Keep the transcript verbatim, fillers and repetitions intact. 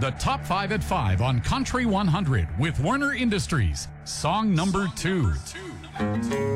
The top five at five on Country one hundred with Werner Industries. Song number two.